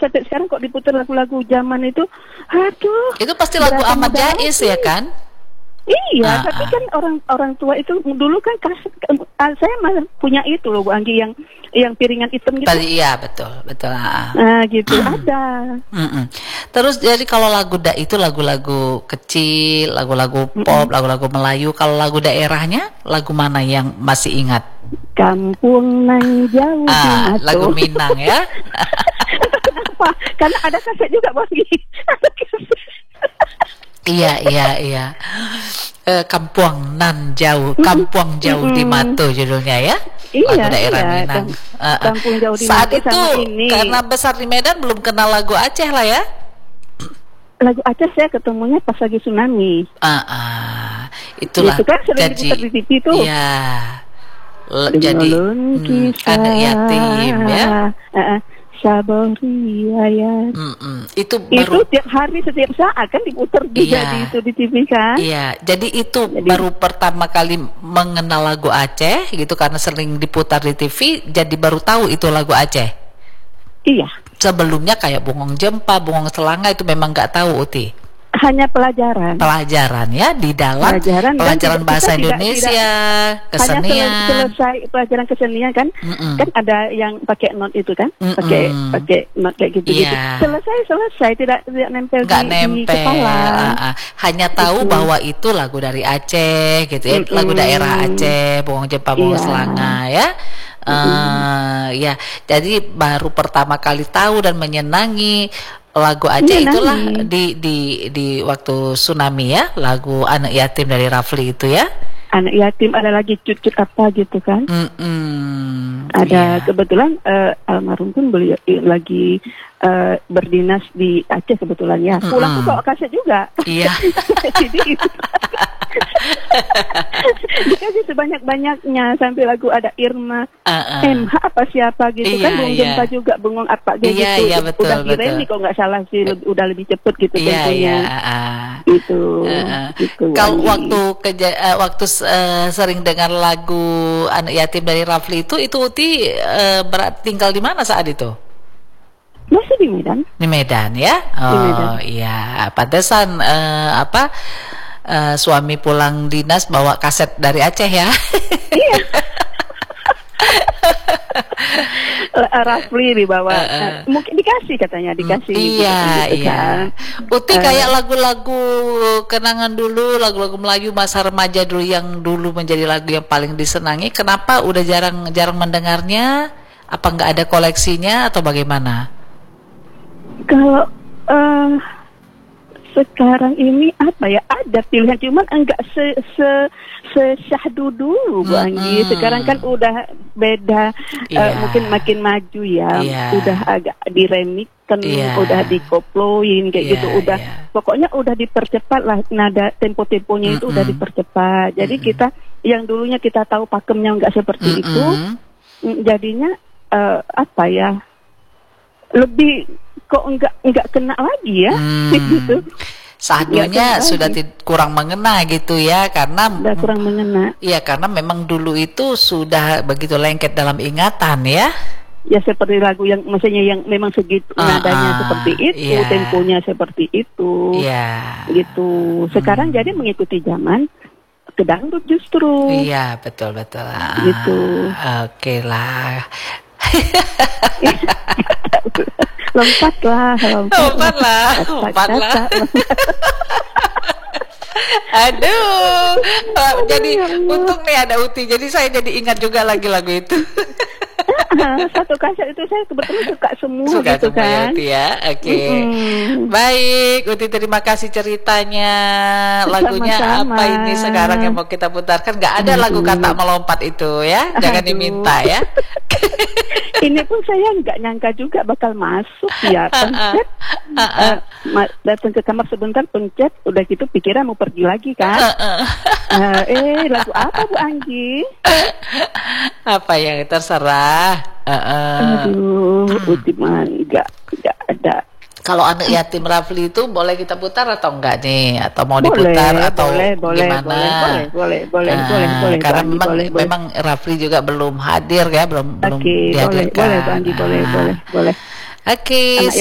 sampai sekarang kok diputar lagu-lagu zaman itu, aduh. Itu pasti lagu Ahmad Jais ya kan? Iya, tapi kan orang tua itu dulu kan kaset, saya malah punya itu loh Bu Anggi yang piringan hitam gitu. Iya betul. Nah gitu ada. Terus jadi kalau lagu itu lagu-lagu kecil, lagu-lagu pop, lagu-lagu Melayu. Kalau lagu daerahnya, lagu mana yang masih ingat? Kampung nan jauh di Mato. Lagu Minang ya. Kenapa? Karena ada kaset juga Bu Anggi. Iya. Kampung nan jauh, kampung jauh di Mato judulnya ya. Iya, lagu daerah Minang. Kampung jauh di Saat Mato itu ini. karena besar di Medan belum kenal lagu Aceh lah ya. Lagu Aceh saya ketemunya pas lagi tsunami. Itulah. Itu kan sering diputar di TV tuh. Iya. Jadi anak yatim ya. Sabori ayat. Itu baru tiap hari setiap saat kan diputar juga di TV kan. Iya, jadi baru pertama kali mengenal lagu Aceh gitu karena sering diputar di TV, jadi baru tahu itu lagu Aceh. Iya. Sebelumnya kayak Bungong Jempa, Bungong Selanga itu memang nggak tahu Uti. Hanya pelajaran ya di dalam pelajaran bahasa Indonesia, kesenian. Hanya selesai pelajaran kesenian kan, kan ada yang pakai not itu kan, pakai not kayak gitu. Selesai tidak nempel di kepala. Hanya tahu bahwa itu lagu dari Aceh gitu ya, lagu daerah Aceh, Bungong Jempa, Bungong Selanga ya. Ya, jadi baru pertama kali tahu dan menyenangi lagu Aceh itulah di waktu tsunami ya, lagu Anak Yatim dari Rafli itu ya. Anak Yatim, ada lagi cut apa gitu kan. Ada kebetulan almarhum pun beliau lagi berdinas di Aceh kebetulan ya. Pulang tuh bawa kaset juga. Iya. Jadi itu dikasih sebanyak-banyaknya sampai lagu ada Irma, MH apa siapa gitu kan, Bung Jempa juga, Bungong apa gitu. Iya, betul, udah Ireni kok nggak salah sih, udah lebih cepet gitu tentunya. Gitu. Kalau waktu sering dengar lagu Anak Yatim dari Rafli itu Uti tinggal di mana saat itu? Masih di Medan. Di Medan ya? Oh iya, pantesan suami pulang dinas bawa kaset dari Aceh ya? Iya. Rafli dibawa, mungkin dikasih Iya. Uti kayak lagu-lagu kenangan dulu, lagu-lagu Melayu masa remaja dulu yang dulu menjadi lagu yang paling disenangi. Kenapa udah jarang mendengarnya? Apa nggak ada koleksinya atau bagaimana? Kalau sekarang ini ada pilihan, cuman enggak sesyahdu dulu Bu Anggi. Sekarang kan udah beda, mungkin makin maju ya. Udah agak diremix kan, udah dikoploin kayak gitu, pokoknya udah dipercepat lah, nada tempo-temponya itu udah dipercepat. Jadi kita yang dulunya kita tahu pakemnya enggak seperti itu, jadinya lebih kok enggak kena lagi ya gitu. Saatnya sudah kurang mengena gitu ya, karena sudah kurang mengena. Iya, karena memang dulu itu sudah begitu lengket dalam ingatan ya. Ya seperti lagu yang maksudnya yang memang segitu nadanya seperti itu, temponya seperti itu. Gitu. Sekarang jadi mengikuti zaman ke dangdut justru. Iya, betul. Gitu. Oke lah. Lompatlah. Aduh, jadi untung nih ada Uti, jadi saya jadi ingat juga lagu itu. Satu kaset itu saya kebetulan suka semua gitu kan. Uti ya, oke. Baik, Uti terima kasih ceritanya. Lagunya Sama-sama. apa ini sekarang yang mau kita putarkan? Gak ada lagu Kata Melompat itu ya, jangan diminta ya. Ini pun saya nggak nyangka juga bakal masuk ya, pencet, datang ke kamar sebentar, pencet, udah gitu pikiran mau pergi lagi kan. Lagu apa Bu Anggi? Apa yang terserah. Aduh, Utiman nggak ada. Kalau Anak Yatim Rafli itu boleh kita putar atau enggak nih? Atau mau diputar atau gimana? Boleh. Karena memang Rafli juga belum hadir ya, belum dihadirkan. Boleh. Oke.